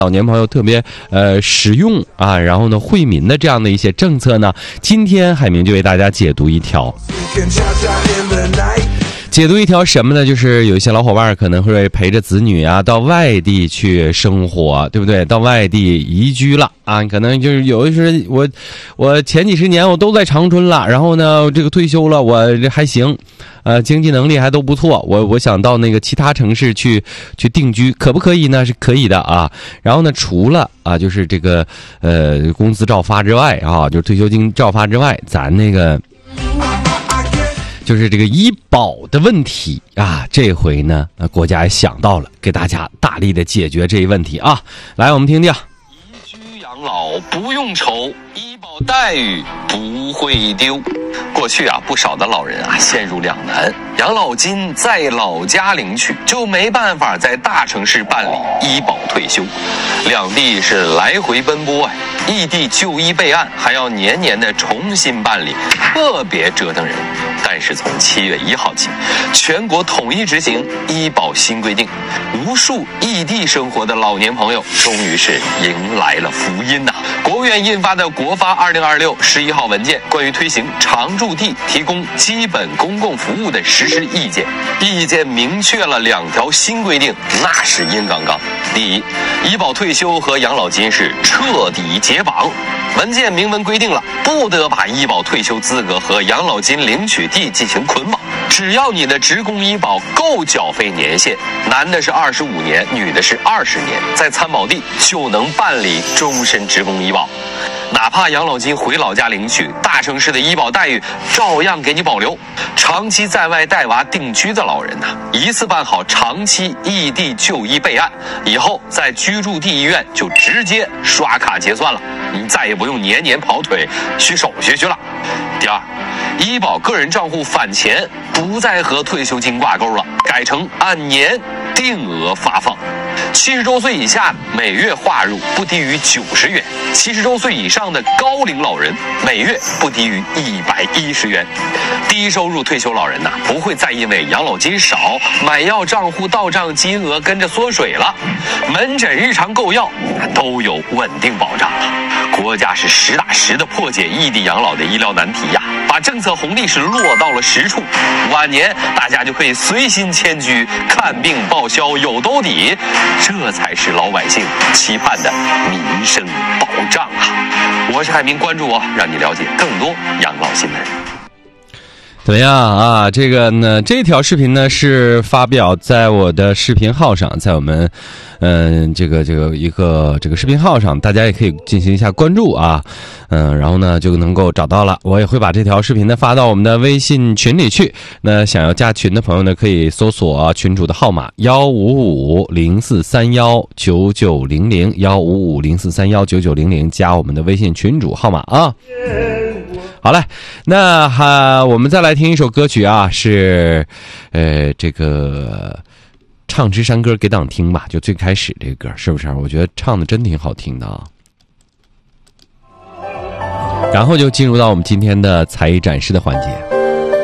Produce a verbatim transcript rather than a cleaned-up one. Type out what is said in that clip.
老年朋友特别呃实用啊，然后呢惠民的这样的一些政策呢，今天海明就为大家解读一条。解读一条什么呢？就是有一些老伙伴可能会陪着子女啊到外地去生活，对不对？到外地移居了啊，可能就是有的时我我前几十年我都在长春了，然后呢这个退休了，我这还行，呃经济能力还都不错，我我想到那个其他城市去去定居，可不可以呢？是可以的啊。然后呢除了啊就是这个呃工资照发之外啊，就是退休金照发之外，咱那个就是这个医保的问题啊，这回呢，国家也想到了，给大家大力的解决这一问题啊。来，我们听听。 宜居养老不用愁，医保待遇不会丢。过去啊，不少的老人啊陷入两难，养老金在老家领取，就没办法在大城市办理医保退休，两地是来回奔波啊。异地就医备案还要年年的重新办理，特别折腾人。但是从七月一号起，全国统一执行医保新规定，无数异地生活的老年朋友终于是迎来了福音呐、啊！国务院印发的《国发二零二六》十一号文件关于推行常住地提供基本公共服务的实施意见，意见明确了两条新规定，那是硬刚刚。第一，医保退休和养老金是彻底解绑。文件明文规定了，不得把医保退休资格和养老金领取地进行捆绑，只要你的职工医保够缴费年限，男的是二十五年，女的是二十年，在参保地就能办理终身职工医保。哪怕养老金回老家领取，大城市的医保待遇照样给你保留。长期在外带娃定居的老人呐、啊，一次办好长期异地就医备案以后，在居住地医院就直接刷卡结算了，你再也不用年年跑腿续手续去了。第二，医保个人账户返钱不再和退休金挂钩了，改成按年定额发放。七十周岁以下每月划入不低于九十元，七十周岁以上的高龄老人每月不低于一百一十元。低收入退休老人呐、啊，不会再因为养老金少，买药账户到账金额跟着缩水了，门诊日常购药都有稳定保障了。国家是实打实的破解异地养老的医疗难题呀，把政策红利是落到了实处，晚年大家就可以随心迁居，看病报销有兜底，这才是老百姓期盼的民生保障啊！我是海明，关注我，让你了解更多养老新闻。 怎么样啊？这个呢，这条视频呢是发表在我的视频号上，在我们嗯、呃、这个这个一个这个视频号上，大家也可以进行一下关注啊，嗯、呃，然后呢就能够找到了。我也会把这条视频呢发到我们的微信群里去。那想要加群的朋友呢，可以搜索群主的号码幺五五零四三幺九九零零幺五五零四三幺九九零零，加我们的微信群主号码啊。好嘞，那哈、啊，我们再来听一首歌曲啊，是，呃，这个唱支山歌给党听吧，就最开始这个歌，是不是？我觉得唱的真挺好听的啊。然后就进入到我们今天的才艺展示的环节。